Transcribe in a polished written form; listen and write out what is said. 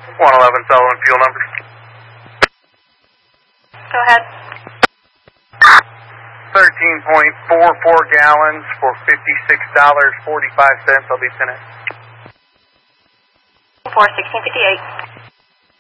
111 Sullivan, fuel number. Go ahead. 13.44 gallons for $56.45. I'll be finished. For 1658.